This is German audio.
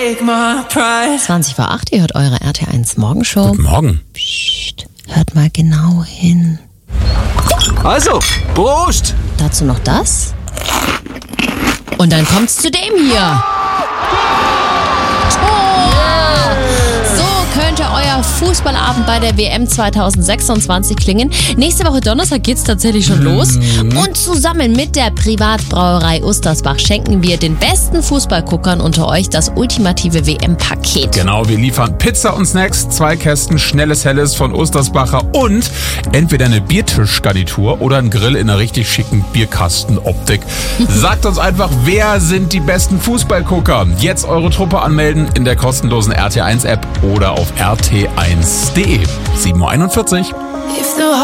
20:08, ihr hört eure RT1 Morgenshow. Guten Morgen. Psst, hört mal genau hin. Also, Prost! Dazu noch das. Und dann kommt's zu dem hier. Könnte euer Fußballabend bei der WM 2026 klingen. Nächste Woche Donnerstag geht's tatsächlich schon los. Und zusammen mit der Privatbrauerei Ustersbach schenken wir den besten Fußballguckern unter euch das ultimative WM-Paket. Genau, wir liefern Pizza und Snacks, 2 Kästen schnelles Helles von Ustersbacher und entweder eine Biertischgarnitur oder ein Grill in einer richtig schicken Bierkastenoptik. Sagt uns einfach, wer sind die besten Fußballgucker? Jetzt eure Truppe anmelden in der kostenlosen RT1-App oder auf rt1.de. 7:41 Uhr.